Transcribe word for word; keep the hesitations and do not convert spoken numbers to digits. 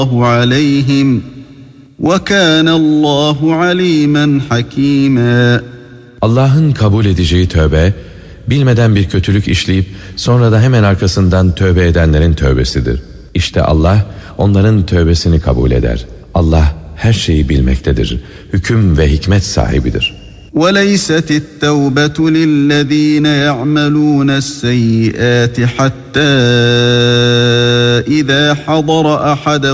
عليهم وكان الله عليما حكيما. Allah'ın kabul edeceği tövbe, bilmeden bir kötülük işleyip sonra da hemen arkasından tövbe edenlerin tövbesidir. İşte Allah onların tövbesini kabul eder. Allah her şeyi bilmektedir. Hüküm ve hikmet sahibidir. وَلَيْسَتِ التَّوْبَةُ لِلَّذ۪ينَ يَعْمَلُونَ السَّيِّئَاتِ حَتَّى إِذَا حَضَرَ أَحَدَهُمُ